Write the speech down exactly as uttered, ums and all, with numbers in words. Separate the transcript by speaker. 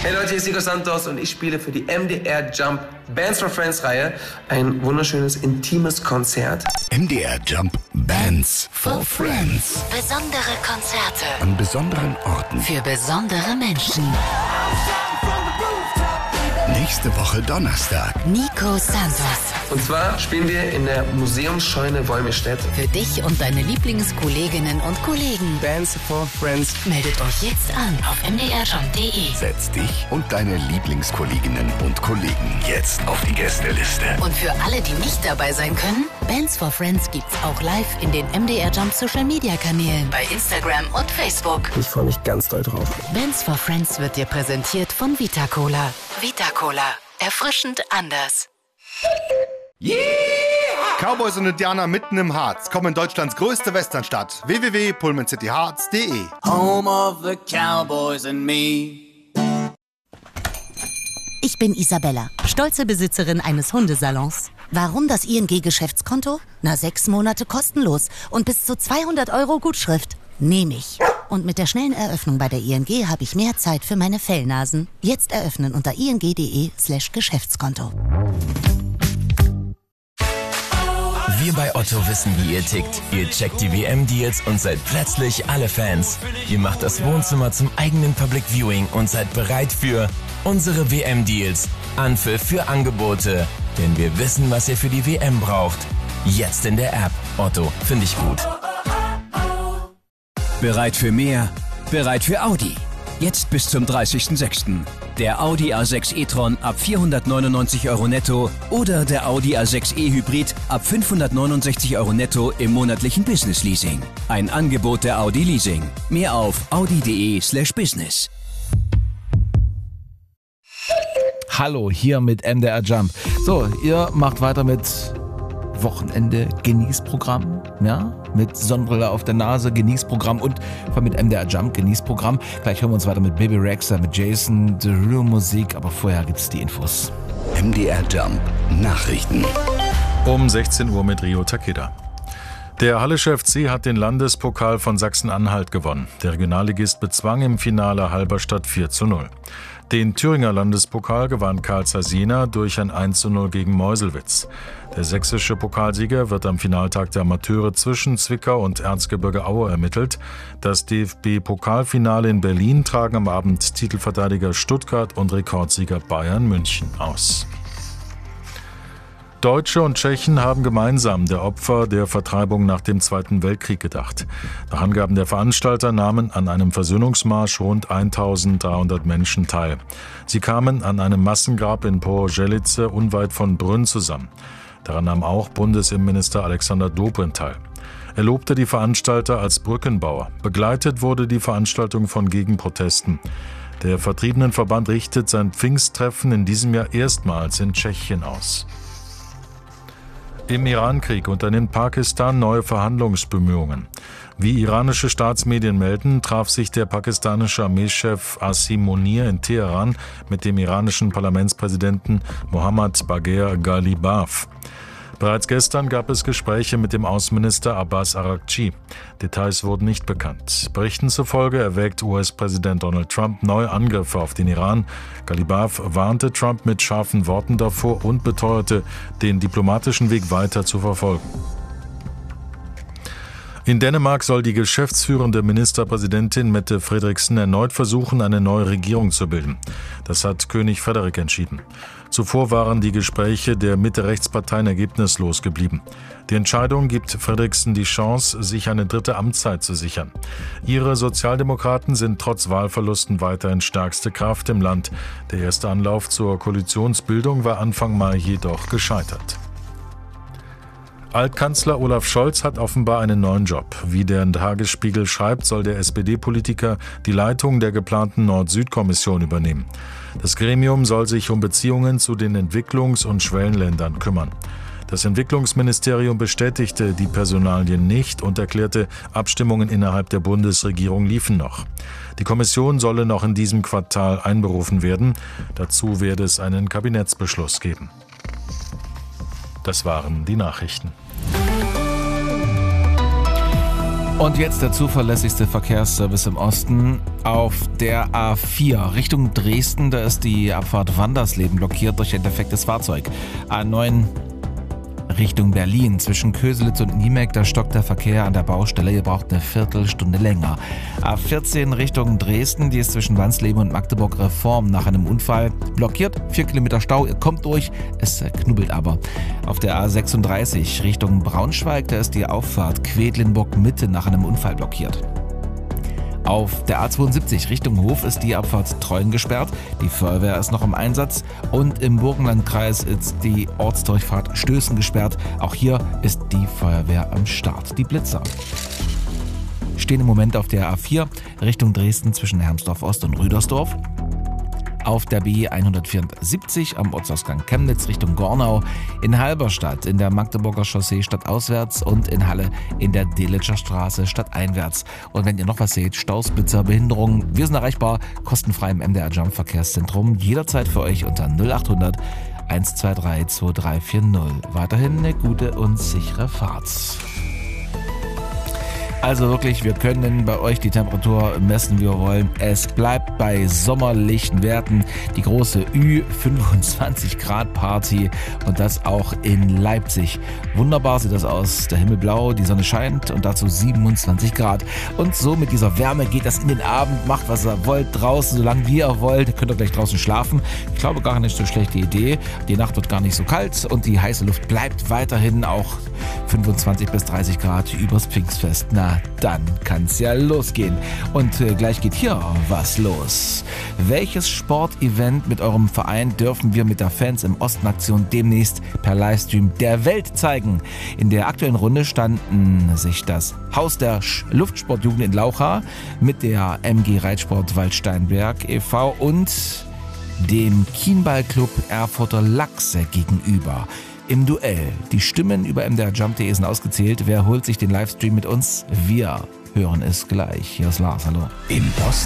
Speaker 1: Hey Leute, hier ist Nico Santos und ich spiele für die M D R Jump Bands for Friends Reihe ein wunderschönes, intimes Konzert.
Speaker 2: M D R Jump Bands for Friends.
Speaker 3: Besondere Konzerte
Speaker 2: An besonderen Orten.
Speaker 3: für besondere Menschen.
Speaker 2: Nächste Woche Donnerstag.
Speaker 3: Nico Santos.
Speaker 1: Und zwar spielen wir in der Museumsscheune Wolmirstedt.
Speaker 3: Für dich und deine Lieblingskolleginnen und Kollegen.
Speaker 1: Bands for Friends.
Speaker 3: Meldet euch jetzt an auf m d r jump punkt d e.
Speaker 2: Setz dich und deine Lieblingskolleginnen und Kollegen jetzt auf die Gästeliste.
Speaker 3: Und für alle, die nicht dabei sein können, Bands for Friends gibt's auch live in den M D R Jump Social Media Kanälen bei Instagram und Facebook.
Speaker 1: Ich freue mich ganz doll drauf.
Speaker 3: Bands for Friends wird dir präsentiert von Vita Cola. Vita Cola. Erfrischend anders.
Speaker 4: Yeah! Cowboys und Indianer mitten im Harz kommen in Deutschlands größte Westernstadt. w w w punkt pullman city harz punkt d e.
Speaker 5: Home of the Cowboys and me.
Speaker 6: Ich bin Isabella, stolze Besitzerin eines Hundesalons. Warum das I N G-Geschäftskonto? Na, sechs Monate kostenlos und bis zu zweihundert Euro Gutschrift. Nehme ich. Und mit der schnellen Eröffnung bei der I N G habe ich mehr Zeit für meine Fellnasen. Jetzt eröffnen unter ing punkt de slash Geschäftskonto.
Speaker 7: Wir bei Otto wissen, wie ihr tickt. Ihr checkt die W M-Deals und seid plötzlich alle Fans. Ihr macht das Wohnzimmer zum eigenen Public Viewing und seid bereit für unsere W M-Deals. Anpfiff für Angebote. Denn wir wissen, was ihr für die W M braucht. Jetzt in der App. Otto, finde ich gut.
Speaker 8: Bereit für mehr? Bereit für Audi. Jetzt bis zum dreißigsten sechsten Der Audi A sechs e-tron ab vierhundertneunundneunzig Euro netto oder der Audi A sechs e Hybrid ab fünfhundertneunundsechzig Euro netto im monatlichen Business Leasing. Ein Angebot der Audi Leasing. Mehr auf audi punkt de slash business.
Speaker 9: Hallo, hier mit M D R Jump. So, ihr macht weiter mit Wochenende Genießprogramm, ja, mit Sonnenbrille auf der Nase, Genießprogramm und vor allem mit M D R Jump Genießprogramm. Gleich hören wir uns weiter mit Baby Rexha, mit Jason Derulo Musik, aber vorher gibt's die Infos.
Speaker 2: M D R Jump Nachrichten.
Speaker 10: Um sechzehn Uhr mit Rio Takeda. Der Hallische F C hat den Landespokal von Sachsen-Anhalt gewonnen. Der Regionalligist bezwang im Finale Halberstadt vier zu null. Den Thüringer Landespokal gewann Karl Zeiss Jena durch ein eins zu null gegen Meuselwitz. Der sächsische Pokalsieger wird am Finaltag der Amateure zwischen Zwickau und Erzgebirge Aue ermittelt. Das D F B-Pokalfinale in Berlin tragen am Abend Titelverteidiger Stuttgart und Rekordsieger Bayern München aus. Deutsche und Tschechen haben gemeinsam der Opfer der Vertreibung nach dem Zweiten Weltkrieg gedacht. Nach Angaben der Veranstalter nahmen an einem Versöhnungsmarsch rund eintausenddreihundert Menschen teil. Sie kamen an einem Massengrab in Pohořelice unweit von Brünn zusammen. Daran nahm auch Bundesinnenminister Alexander Dobrindt teil. Er lobte die Veranstalter als Brückenbauer. Begleitet wurde die Veranstaltung von Gegenprotesten. Der Vertriebenenverband richtet sein Pfingsttreffen in diesem Jahr erstmals in Tschechien aus. Im Irankrieg unternimmt Pakistan neue Verhandlungsbemühungen. Wie iranische Staatsmedien melden, traf sich der pakistanische Armeechef Asim Munir in Teheran mit dem iranischen Parlamentspräsidenten Mohammad Bagher Ghalibaf. Bereits gestern gab es Gespräche mit dem Außenminister Abbas Araghchi. Details wurden nicht bekannt. Berichten zufolge erwägt U S-Präsident Donald Trump neue Angriffe auf den Iran. Ghalibaf warnte Trump mit scharfen Worten davor und beteuerte, den diplomatischen Weg weiter zu verfolgen. In Dänemark soll die geschäftsführende Ministerpräsidentin Mette Frederiksen erneut versuchen, eine neue Regierung zu bilden. Das hat König Frederik entschieden. Zuvor waren die Gespräche der Mitte-Rechts-Parteien ergebnislos geblieben. Die Entscheidung gibt Frederiksen die Chance, sich eine dritte Amtszeit zu sichern. Ihre Sozialdemokraten sind trotz Wahlverlusten weiterhin stärkste Kraft im Land. Der erste Anlauf zur Koalitionsbildung war Anfang Mai jedoch gescheitert. Altkanzler Olaf Scholz hat offenbar einen neuen Job. Wie der Tagesspiegel schreibt, soll der S P D-Politiker die Leitung der geplanten Nord-Süd-Kommission übernehmen. Das Gremium soll sich um Beziehungen zu den Entwicklungs- und Schwellenländern kümmern. Das Entwicklungsministerium bestätigte die Personalien nicht und erklärte, Abstimmungen innerhalb der Bundesregierung liefen noch. Die Kommission solle noch in diesem Quartal einberufen werden. Dazu werde es einen Kabinettsbeschluss geben. Das waren die Nachrichten.
Speaker 9: Und jetzt der zuverlässigste Verkehrsservice im Osten. Auf der A vier Richtung Dresden, da ist die Abfahrt Wandersleben blockiert durch ein defektes Fahrzeug. A neun Richtung Berlin zwischen Köselitz und Niemek, da stockt der Verkehr an der Baustelle. Ihr braucht eine Viertelstunde länger. A vierzehn Richtung Dresden, die ist zwischen Wansleben und Magdeburg Reform nach einem Unfall blockiert. Vier Kilometer Stau, ihr kommt durch, es knubbelt aber. Auf der A sechsunddreißig Richtung Braunschweig, da ist die Auffahrt Quedlinburg Mitte nach einem Unfall blockiert. Auf der A zweiundsiebzig Richtung Hof ist die Abfahrt Treuen gesperrt. Die Feuerwehr ist noch im Einsatz. Und im Burgenlandkreis ist die Ortsdurchfahrt Stößen gesperrt. Auch hier ist die Feuerwehr am Start. Die Blitzer stehen im Moment auf der A vier Richtung Dresden zwischen Hermsdorf Ost und Rüdersdorf. Auf der B hundertvierundsiebzig am Ortsausgang Chemnitz Richtung Gornau, in Halberstadt in der Magdeburger Chaussee stadtauswärts und in Halle in der Delitscher Straße stadteinwärts. Und wenn ihr noch was seht, Staus, Blitzer, Behinderungen, wir sind erreichbar, kostenfrei im M D R Jump Verkehrszentrum, jederzeit für euch unter null achthundert eins zwei drei zwei drei vier null. Weiterhin eine gute und sichere Fahrt. Also wirklich, wir können bei euch die Temperatur messen, wie wir wollen. Es bleibt bei sommerlichen Werten. Die große Ü fünfundzwanzig Grad Party und das auch in Leipzig. Wunderbar sieht das aus. Der Himmel blau, die Sonne scheint und dazu siebenundzwanzig Grad. Und so mit dieser Wärme geht das in den Abend. Macht, was ihr wollt draußen, solange wie ihr wollt. Ihr könnt auch gleich draußen schlafen. Ich glaube, gar nicht so schlechte Idee. Die Nacht wird gar nicht so kalt und die heiße Luft bleibt weiterhin auch fünfundzwanzig bis dreißig Grad übers Pfingstfest. Na, dann kann's ja losgehen. Und äh, gleich geht hier was los. Welches Sportevent mit eurem Verein dürfen wir mit der Fans im Osten Aktion demnächst per Livestream der Welt zeigen? In der aktuellen Runde standen sich das Haus der Sch- Luftsportjugend in Laucha mit der M G Reitsport Waldsteinberg e V und dem Kienballclub Erfurter Lachse gegenüber. Im Duell. Die Stimmen über m d r jump punkt d e sind ausgezählt. Wer holt sich den Livestream mit uns? Wir hören es gleich. Hier ist Lars, hallo.
Speaker 2: Im Osten